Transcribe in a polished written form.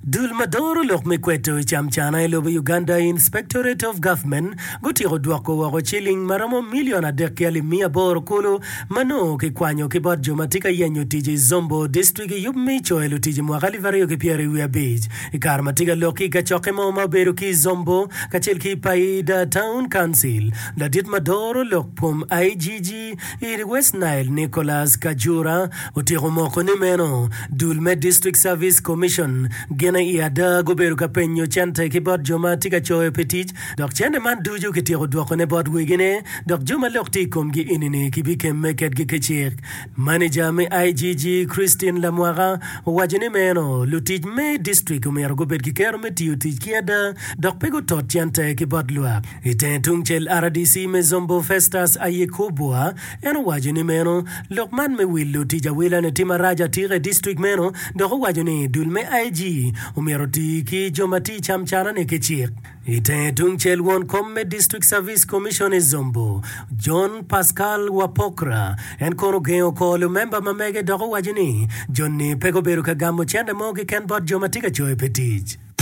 Dulmadoro Lokmekweto Chamchana Lobo Uganda Inspectorate of Government Gutiro Dwako Wako Chilling Maramo Million Adekiali Mia Boro Kulu Mano Kikwanyo Kibodjo Matika Yenyo Tiji Zombo District Yubmicho Elutiji Mwakali Vario Kipiari Wea Beach Ikar Matiga Loki Kachokemo Maberu Ki Zombo Kachilki Paida Town Council Ladit Madoro Lokpum IGG Iri West Nile Nicholas Kajura Utiro Moko Nimeno Dulme District Service Commission Gena Iada Goberu Kapenyo Chanta Kibod Joma Tika Choe Petich Dok Chende Man Duju Kitiro Dwakone Bod Wigine Dok Juma Lokti Kumgi Inini Kibike Meket Gikechik Manager Me IGG Christine Lamwara Wajine Meno Lutij Me District Umer Gobet Kikero Metiu Tikiada Dok Pego Tot Chanta Kibod Lua Iten Tungchel RDC Me Zombo Festas Ayekobua Eno Wajine Meno Lokman Me Will Lutija Wila Netima Raja Tire District Meno Doko Wajine Dulme IG Umeroti ki jomati chamchana ne kechik. Ite tungchel won Komme District Service Commission Zombo John Pascal Wapokra en kono geo kolo member mamege dogo wajini Johnny Pegoberu Kagambo chende mogi ken bot jomatika choe petich.